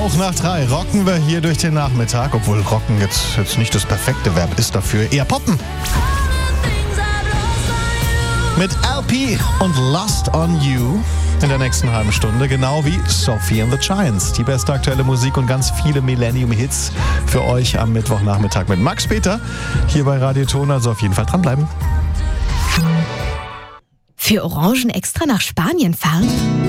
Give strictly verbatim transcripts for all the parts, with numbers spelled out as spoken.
Auch nach drei rocken wir hier durch den Nachmittag, obwohl Rocken jetzt, jetzt nicht das perfekte Verb ist dafür, eher Poppen. Mit L P und Lost on You in der nächsten halben Stunde, genau wie Sophie and the Giants. Die beste aktuelle Musik und ganz viele Millennium-Hits für euch am Mittwochnachmittag mit Max Peter hier bei Radio Ton, also auf jeden Fall dranbleiben. Für Orangen extra nach Spanien fahren?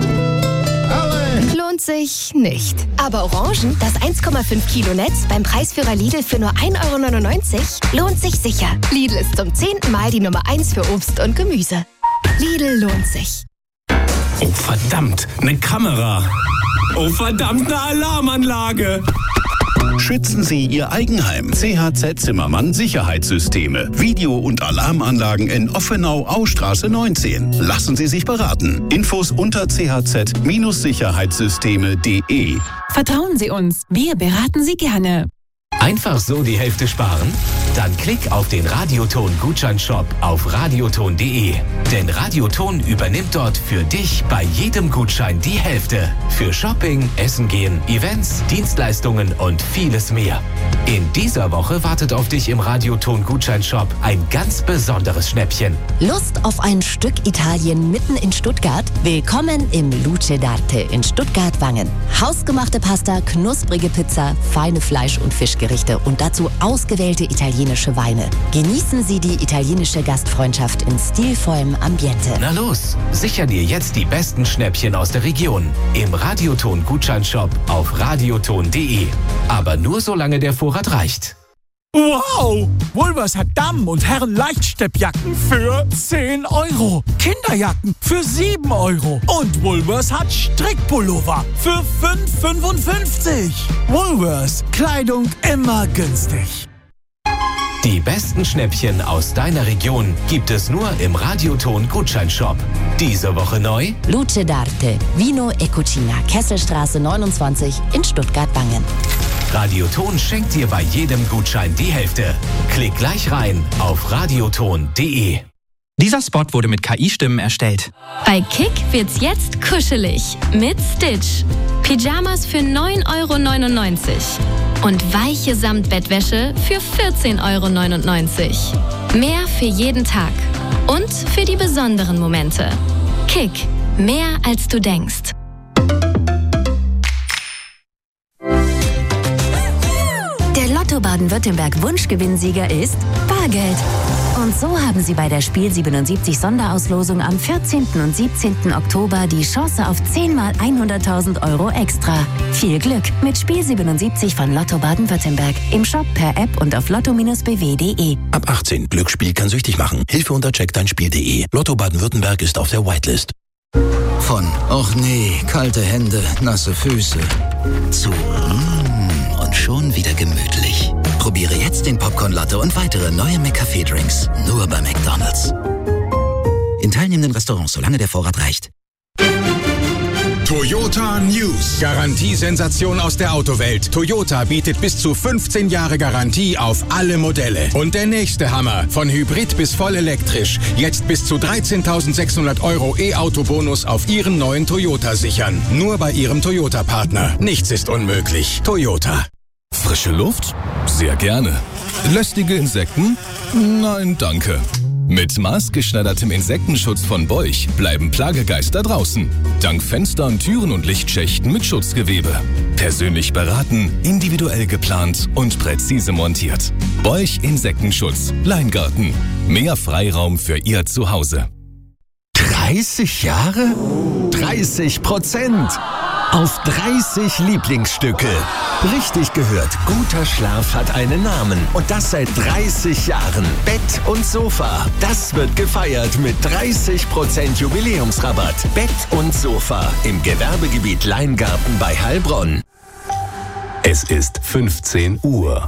Lohnt sich nicht. Aber Orangen, das eins Komma fünf Kilo Netz beim Preisführer Lidl für nur ein Euro neunundneunzig, lohnt sich sicher. Lidl ist zum zehnten Mal die Nummer eins für Obst und Gemüse. Lidl lohnt sich. Oh verdammt, eine Kamera. Oh verdammt, eine Alarmanlage. Schützen Sie Ihr Eigenheim. C H Z Zimmermann Sicherheitssysteme. Video- und Alarmanlagen in Offenau-Austraße neunzehn. Lassen Sie sich beraten. Infos unter c h z sicherheitssysteme punkt d e. Vertrauen Sie uns. Wir beraten Sie gerne. Einfach so die Hälfte sparen? Dann klick auf den Radioton-Gutscheinshop auf radioton punkt d e. Denn Radioton übernimmt dort für dich bei jedem Gutschein die Hälfte. Für Shopping, Essen gehen, Events, Dienstleistungen und vieles mehr. In dieser Woche wartet auf dich im Radioton-Gutscheinshop ein ganz besonderes Schnäppchen. Lust auf ein Stück Italien mitten in Stuttgart? Willkommen im Luce d'Arte in Stuttgart-Wangen. Hausgemachte Pasta, knusprige Pizza, feine Fleisch- und Fischgerichte und dazu ausgewählte italienische Weine. Genießen Sie die italienische Gastfreundschaft in stilvollem Ambiente. Na los, sicher dir jetzt die besten Schnäppchen aus der Region im Radioton-Gutscheinshop auf radioton punkt d e. Aber nur solange der Vorrat reicht. Wow! Woolworths hat Damen- und Herren-Leichtsteppjacken für zehn Euro. Kinderjacken für sieben Euro. Und Woolworths hat Strickpullover für fünf Euro fünfundfünfzig. Woolworths, Kleidung immer günstig. Die besten Schnäppchen aus deiner Region gibt es nur im Radioton-Gutscheinshop. Diese Woche neu: Luce d'Arte, Vino e Cucina, Kesselstraße neunundzwanzig in Stuttgart-Wangen. Radioton schenkt dir bei jedem Gutschein die Hälfte. Klick gleich rein auf radioton punkt d e. Dieser Spot wurde mit K I-Stimmen erstellt. Bei Kick wird's jetzt kuschelig mit Stitch. Pyjamas für neun Euro neunundneunzig und weiche Samtbettwäsche für vierzehn Euro neunundneunzig. Mehr für jeden Tag und für die besonderen Momente. Kick, mehr als du denkst. Der Lotto Baden-Württemberg Wunschgewinnsieger ist Bargeld. Und so haben Sie bei der Spiel siebenundsiebzig Sonderauslosung am vierzehnten und siebzehnten Oktober die Chance auf zehn mal hunderttausend Euro extra. Viel Glück mit Spiel siebenundsiebzig von Lotto Baden-Württemberg. Im Shop, per App und auf lotto Bindestrich b w punkt d e. Ab achtzehn. Glücksspiel kann süchtig machen. Hilfe unter check dein spiel punkt d e. Lotto Baden-Württemberg ist auf der Whitelist. Von "Och nee, kalte Hände, nasse Füße" zu mm, und schon wieder gemütlich. Probiere jetzt den Popcorn-Latte und weitere neue McCafé-Drinks. Nur bei McDonald's. In teilnehmenden Restaurants, solange der Vorrat reicht. Toyota News. Garantiesensation aus der Autowelt. Toyota bietet bis zu fünfzehn Jahre Garantie auf alle Modelle. Und der nächste Hammer. Von Hybrid bis voll elektrisch. Jetzt bis zu dreizehntausendsechshundert Euro E-Auto-Bonus auf Ihren neuen Toyota sichern. Nur bei Ihrem Toyota-Partner. Nichts ist unmöglich. Toyota. Frische Luft? Sehr gerne. Lästige Insekten? Nein, danke. Mit maßgeschneidertem Insektenschutz von Beuch bleiben Plagegeister draußen. Dank Fenstern, Türen und Lichtschächten mit Schutzgewebe. Persönlich beraten, individuell geplant und präzise montiert. Beuch Insektenschutz. Leingarten. Mehr Freiraum für Ihr Zuhause. dreißig Jahre? dreißig Prozent. Auf dreißig Lieblingsstücke. Richtig gehört, guter Schlaf hat einen Namen. Und das seit dreißig Jahren. Bett und Sofa. Das wird gefeiert mit dreißig Prozent Jubiläumsrabatt. Bett und Sofa im Gewerbegebiet Leingarten bei Heilbronn. Es ist fünfzehn Uhr.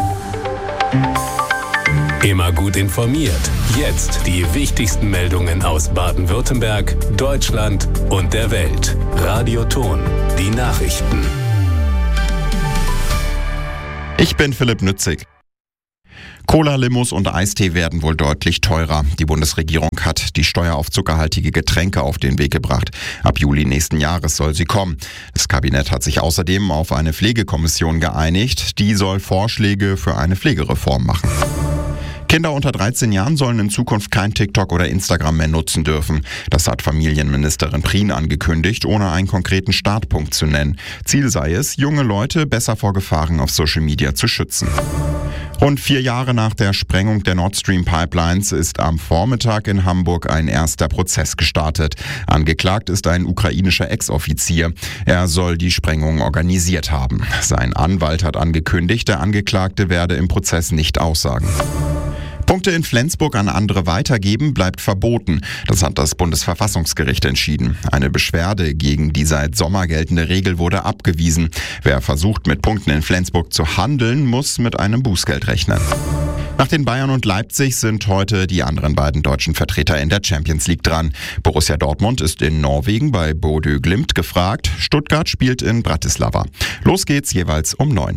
Immer gut informiert. Jetzt die wichtigsten Meldungen aus Baden-Württemberg, Deutschland und der Welt. Radioton, die Nachrichten. Ich bin Philipp Nützig. Cola, Limos und Eistee werden wohl deutlich teurer. Die Bundesregierung hat die Steuer auf zuckerhaltige Getränke auf den Weg gebracht. Ab Juli nächsten Jahres soll sie kommen. Das Kabinett hat sich außerdem auf eine Pflegekommission geeinigt. Die soll Vorschläge für eine Pflegereform machen. Kinder unter dreizehn Jahren sollen in Zukunft kein TikTok oder Instagram mehr nutzen dürfen. Das hat Familienministerin Prien angekündigt, ohne einen konkreten Startpunkt zu nennen. Ziel sei es, junge Leute besser vor Gefahren auf Social Media zu schützen. Rund vier Jahre nach der Sprengung der Nord Stream Pipelines ist am Vormittag in Hamburg ein erster Prozess gestartet. Angeklagt ist ein ukrainischer Ex-Offizier. Er soll die Sprengung organisiert haben. Sein Anwalt hat angekündigt, der Angeklagte werde im Prozess nicht aussagen. Punkte in Flensburg an andere weitergeben bleibt verboten. Das hat das Bundesverfassungsgericht entschieden. Eine Beschwerde gegen die seit Sommer geltende Regel wurde abgewiesen. Wer versucht, mit Punkten in Flensburg zu handeln, muss mit einem Bußgeld rechnen. Nach den Bayern und Leipzig sind heute die anderen beiden deutschen Vertreter in der Champions League dran. Borussia Dortmund ist in Norwegen bei Bodø Glimt gefragt. Stuttgart spielt in Bratislava. Los geht's jeweils um neun.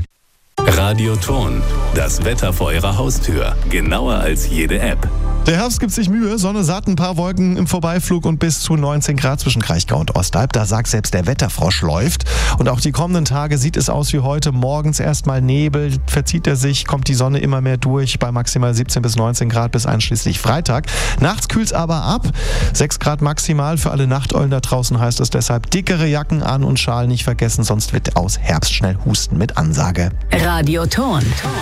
Radioton, das Wetter vor Ihrer Haustür. Genauer als jede App. Der Herbst gibt sich Mühe, Sonne satt, ein paar Wolken im Vorbeiflug und bis zu neunzehn Grad zwischen Kraichgau und Ostalb. Da sagt selbst der Wetterfrosch läuft. Und auch die kommenden Tage sieht es aus wie heute. Morgens erstmal Nebel, verzieht er sich, kommt die Sonne immer mehr durch bei maximal siebzehn bis neunzehn Grad bis einschließlich Freitag. Nachts kühlt es aber ab. sechs Grad maximal. Für alle Nachteulen da draußen heißt es deshalb dickere Jacken an und Schal nicht vergessen, sonst wird aus Herbst schnell Husten mit Ansage. Radioton,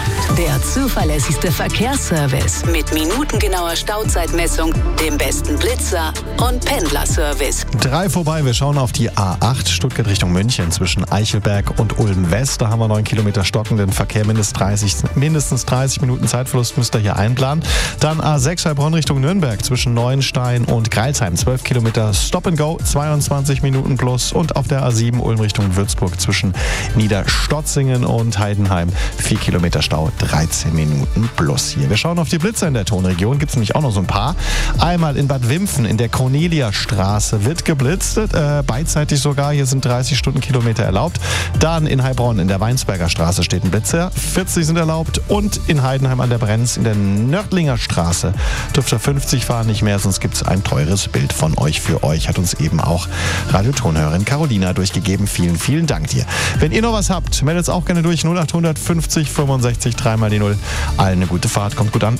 der zuverlässigste Verkehrsservice mit minutengenauer Stauzeitmessung, dem besten Blitzer und Pendlerservice. Drei vorbei, wir schauen auf die A acht, Stuttgart Richtung München, zwischen Eichelberg und Ulm West. Da haben wir neun Kilometer stockenden Verkehr, mindestens dreißig, mindestens dreißig Minuten Zeitverlust müsst ihr hier einplanen. Dann A sechs Heilbronn Richtung Nürnberg, zwischen Neuenstein und Greilsheim, zwölf Kilometer Stop and Go, zweiundzwanzig Minuten plus. Und auf der A sieben Ulm Richtung Würzburg, zwischen Niederstotzingen und Heidenheim, vier Kilometer Stau, dreizehn Minuten plus hier. Wir schauen auf die Blitzer in der Tonregion, gibt es nämlich auch noch so ein paar. Einmal in Bad Wimpfen in der Cornelia-Straße wird geblitzt, äh, beidseitig sogar, hier sind dreißig Stundenkilometer erlaubt. Dann in Heilbronn in der Weinsberger Straße steht ein Blitzer, vierzig sind erlaubt. Und in Heidenheim an der Brenz in der Nördlinger Straße dürft ihr fünfzig fahren, nicht mehr, sonst gibt es ein teures Bild von euch für euch, hat uns eben auch Radiotonhörerin Carolina durchgegeben. Vielen, vielen Dank dir. Wenn ihr noch was habt, meldet es auch gerne durch, null acht fünfzig fünfundsechzig drei mal die null. Allen eine gute Fahrt, kommt gut an.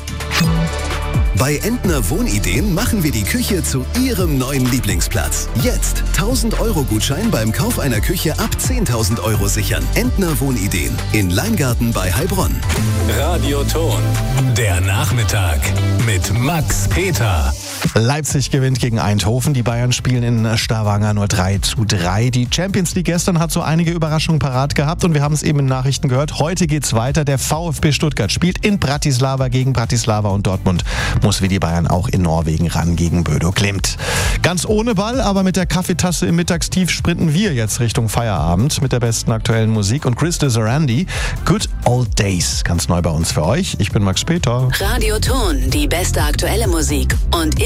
Bei Entner Wohnideen machen wir die Küche zu Ihrem neuen Lieblingsplatz. Jetzt tausend Euro Gutschein beim Kauf einer Küche ab zehntausend Euro sichern. Entner Wohnideen in Leingarten bei Heilbronn. Radioton, der Nachmittag mit Max Peter. Leipzig gewinnt gegen Eindhoven. Die Bayern spielen in Stavanger nur drei zu drei. Die Champions League gestern hat so einige Überraschungen parat gehabt und wir haben es eben in Nachrichten gehört. Heute geht's weiter. Der VfB Stuttgart spielt in Bratislava gegen Bratislava und Dortmund muss wie die Bayern auch in Norwegen ran gegen Bodø Glimt. Ganz ohne Ball, aber mit der Kaffeetasse im Mittagstief sprinten wir jetzt Richtung Feierabend mit der besten aktuellen Musik und Chris Desarandi. Good Old Days, ganz neu bei uns für euch. Ich bin Max Peter. Radioton, die beste aktuelle Musik und